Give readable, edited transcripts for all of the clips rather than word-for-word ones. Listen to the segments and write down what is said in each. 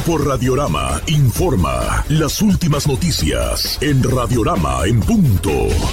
Grupo Radiorama informa las últimas noticias en Radiorama en punto.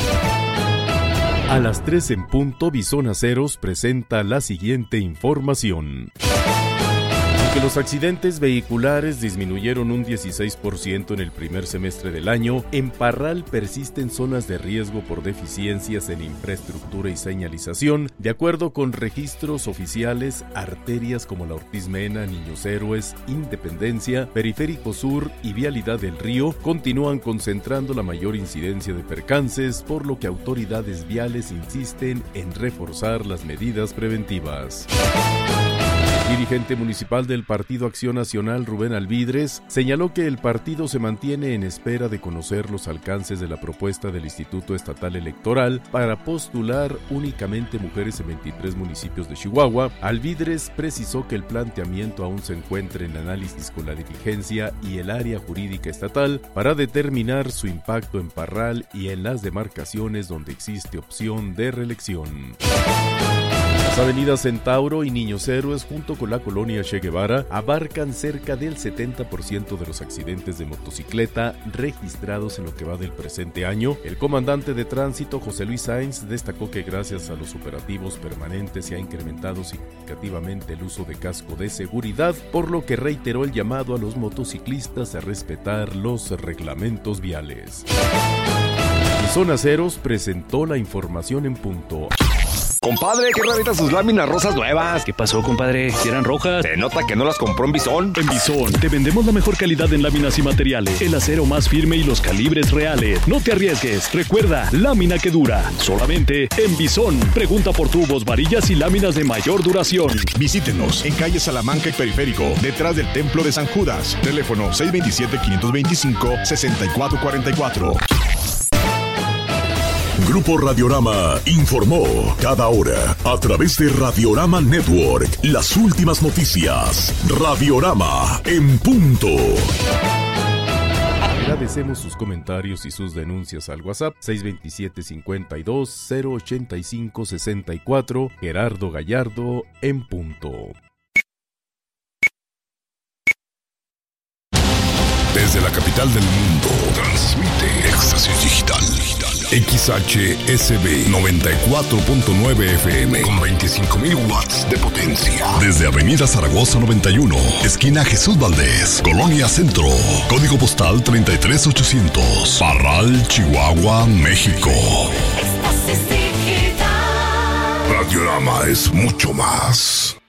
A las 3 en punto, Bison Aceros presenta la siguiente información. Aunque los accidentes vehiculares disminuyeron un 16% en el primer semestre del año, en Parral persisten zonas de riesgo por deficiencias en infraestructura y señalización. De acuerdo con registros oficiales, arterias como la Ortiz Mena, Niños Héroes, Independencia, Periférico Sur y Vialidad del Río continúan concentrando la mayor incidencia de percances, por lo que autoridades viales insisten en reforzar las medidas preventivas. El dirigente municipal del Partido Acción Nacional, Rubén Alvidres, señaló que el partido se mantiene en espera de conocer los alcances de la propuesta del Instituto Estatal Electoral para postular únicamente mujeres en 23 municipios de Chihuahua. Alvidres precisó que el planteamiento aún se encuentra en análisis con la dirigencia y el área jurídica estatal para determinar su impacto en Parral y en las demarcaciones donde existe opción de reelección. Las avenidas Centauro y Niños Héroes, junto con la colonia Che Guevara, abarcan cerca del 70% de los accidentes de motocicleta registrados en lo que va del presente año. El comandante de tránsito, José Luis Sáenz, destacó que gracias a los operativos permanentes se ha incrementado significativamente el uso de casco de seguridad, por lo que reiteró el llamado a los motociclistas a respetar los reglamentos viales. Bison Aceros presentó la información en punto. Compadre, qué raritas sus láminas rosas nuevas. ¿Qué pasó, compadre? ¿Si eran rojas? Se nota que no las compró en Bison. En Bison te vendemos la mejor calidad en láminas y materiales, el acero más firme y los calibres reales. No te arriesgues. Recuerda, lámina que dura. Solamente en Bison. Pregunta por tubos, varillas y láminas de mayor duración. Visítenos en calle Salamanca y Periférico, detrás del Templo de San Judas. Teléfono 627-525-6444. Grupo Radiorama informó cada hora a través de Radiorama Network las últimas noticias. Radiorama en punto. Agradecemos sus comentarios y sus denuncias al WhatsApp 627-52-085-64. Gerardo Gallardo en punto. Desde la capital del mundo, transmite Éxtasis Digital. XHSB 94.9 FM con 25,000 watts de potencia. Desde Avenida Zaragoza 91, esquina Jesús Valdés, Colonia Centro. Código postal 33800. Parral, Chihuahua, México. Éxtasis Digital. Radiorama es mucho más.